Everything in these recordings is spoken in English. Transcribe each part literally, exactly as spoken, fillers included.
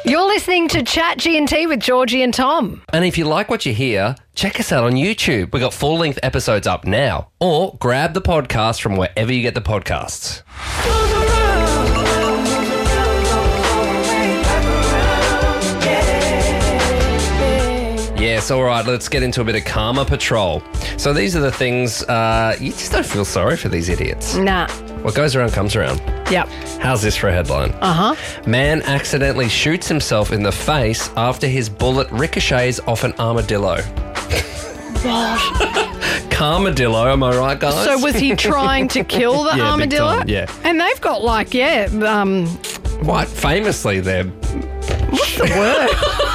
You're listening to Chat G and T with Georgie and Tom. And if you like what you hear, check us out on YouTube. We've got full-length episodes up now. Or grab the podcast from wherever you get the podcasts. Yes, all right, let's get into a bit of Karma Patrol. So these are the things, uh, you just don't feel sorry for these idiots. Nah. What goes around comes around. Yep. How's this for a headline? Uh-huh. Man accidentally shoots himself in the face after his bullet ricochets off an armadillo. What? Karmadillo, am I right, guys? So was he trying to kill the Yeah, big armadillo? time, yeah. And they've got like, yeah, um, What? Famously, they're... what's the word?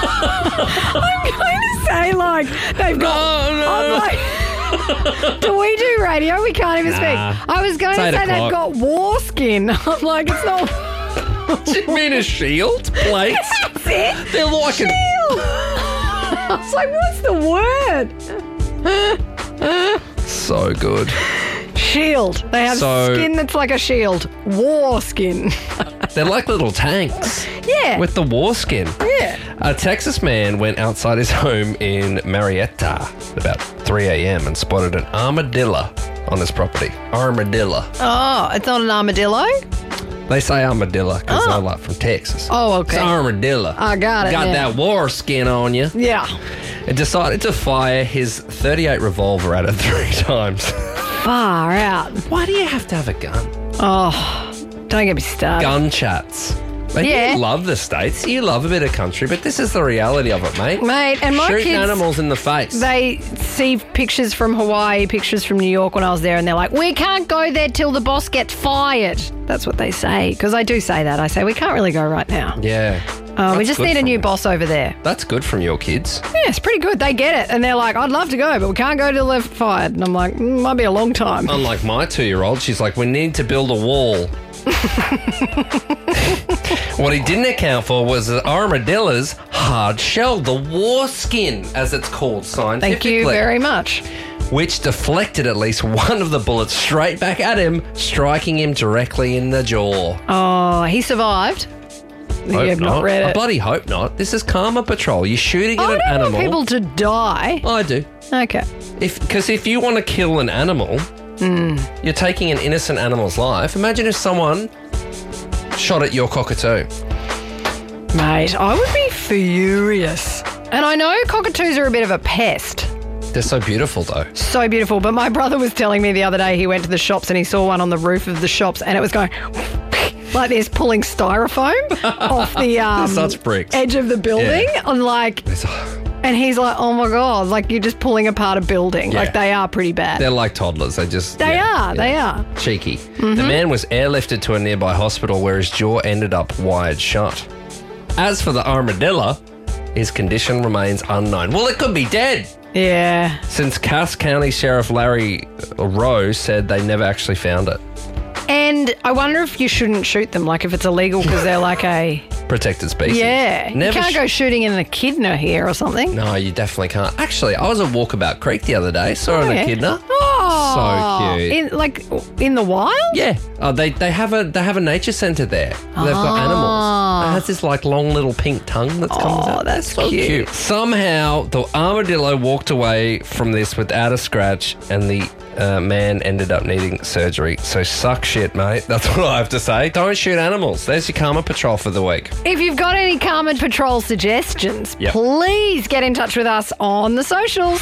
I'm going to say like they've got... No, no. I'm like... Do we do radio? We can't even Nah. speak. I was going It's to eight say they've o'clock. got war skin. I'm like, it's not... Do you mean a shield? Plates? That's it. They're like a... I was like, what's the word? So good. Shield. They have So- skin that's like a shield. War skin. They're like little tanks. Yeah. With the war skin. Yeah. A Texas man went outside his home in Marietta about three a.m. and spotted an armadillo on his property. Armadillo. Oh, it's not an armadillo? They say armadillo because Oh. they're like from Texas. Oh, okay. It's armadillo. I got it Got now. that war skin on you. Yeah. It decided to fire his thirty-eight revolver at it three times. Far out. Why do you have to have a gun? Oh, don't get me started. Gun chats. Mate, Yeah. You love the States. You love a bit of country, but this is the reality of it, mate. Mate, and my Shooting kids, animals in the face. they see pictures from Hawaii, pictures from New York when I was there, and they're like, we can't go there till the boss gets fired. That's what they say, because I do say that. I say, we can't really go right now. yeah. Uh, we That's just good need a from new you. boss over there. That's good from your kids. Yeah, it's pretty good. They get it. And they're like, I'd love to go, but we can't go till they're fired. And I'm like, mm, might be a long time. Unlike my two-year-old, she's like, we need to build a wall. What he didn't account for was the armadillo's hard shell, the war skin, as it's called scientifically. Thank you very much. Which deflected at least one of the bullets straight back at him, striking him directly in the jaw. Oh, he survived. Hope You've not read I it. bloody hope not. This is Karma Patrol. You're shooting at I an don't animal. want people to die. I do. Okay. If Because if you want to kill an animal, Hmm. you're taking an innocent animal's life. Imagine if someone shot at your cockatoo. Mate, I would be furious. And I know cockatoos are a bit of a pest. They're so beautiful, though. So beautiful. But my brother was telling me the other day he went to the shops and he saw one on the roof of the shops and it was going like this, pulling styrofoam off the um, Such bricks. edge of the building. Yeah. I'm like, It's- and he's like, oh my God, like you're just pulling apart a building. Yeah. Like they are pretty bad. They're like toddlers. They just... They yeah, are, yeah. they are. Cheeky. Mm-hmm. The man was airlifted to a nearby hospital where his jaw ended up wired shut. As for the armadillo, his condition remains unknown. Well, it could be dead. Yeah. Since Cass County Sheriff Larry Rowe said they never actually found it. And I wonder if you shouldn't shoot them, like if it's illegal because they're like a... Protected species. Yeah. You Never can't sh- go shooting in an echidna here or something. No, you definitely can't. Actually, I was at Walkabout Creek the other day. Saw an Yeah. echidna. Oh, So cute. In, like in the wild? Yeah, oh, they they have a they have a nature centre there. They've got Ah. animals. It has this like long little pink tongue that comes Oh, out. that's so cute. Somehow the armadillo walked away from this without a scratch, and the uh, man ended up needing surgery. So suck shit, mate. That's what I have to say. Don't shoot animals. There's your Karma Patrol for the week. If you've got any Karma Patrol suggestions, Yep. please get in touch with us on the socials.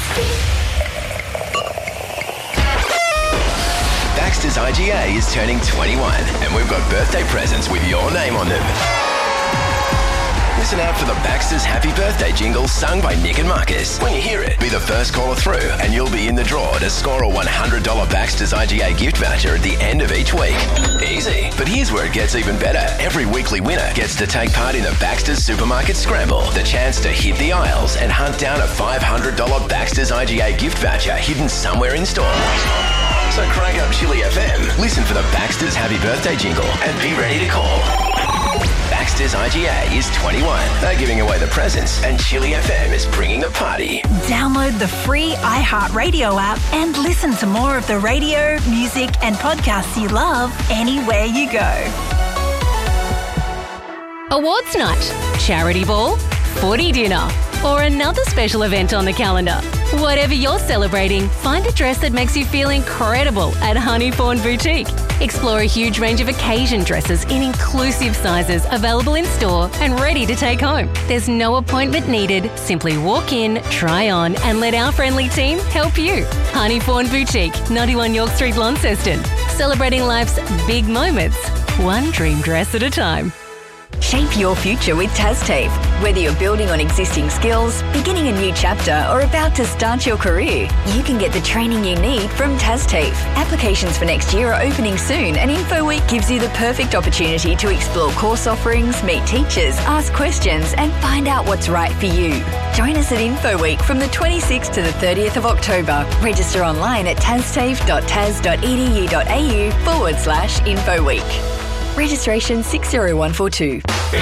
Baxter's I G A is turning twenty-one, and we've got birthday presents with your name on them. Listen out for the Baxter's Happy Birthday jingle sung by Nick and Marcus. When you hear it, be the first caller through, and you'll be in the draw to score a one hundred dollars Baxter's I G A gift voucher at the end of each week. Easy. But here's where it gets even better. Every weekly winner gets to take part in the Baxter's Supermarket Scramble, the chance to hit the aisles and hunt down a five hundred dollars Baxter's I G A gift voucher hidden somewhere in store. So crank up Chili F M, listen for the Baxter's Happy Birthday jingle, and be ready to call. Baxter's I G A is twenty-one. They're giving away the presents, and Chili F M is bringing the party. Download the free iHeartRadio app and listen to more of the radio, music, and podcasts you love anywhere you go. Awards night, charity ball, footy dinner, or another special event on the calendar. Whatever you're celebrating, find a dress that makes you feel incredible at Honeyfawn Boutique. Explore a huge range of occasion dresses in inclusive sizes available in store and ready to take home. There's no appointment needed. Simply walk in, try on, and let our friendly team help you. Honeyfawn Boutique, ninety-one York Street, Launceston. Celebrating life's big moments, one dream dress at a time. Shape your future with TasTAFE. Whether you're building on existing skills, beginning a new chapter, or about to start your career, you can get the training you need from TasTAFE. Applications for next year are opening soon, and InfoWeek gives you the perfect opportunity to explore course offerings, meet teachers, ask questions, and find out what's right for you. Join us at InfoWeek from the twenty-sixth to the thirtieth of October. Register online at tastafe.tas.edu.au forward slash InfoWeek. Registration six zero one four two.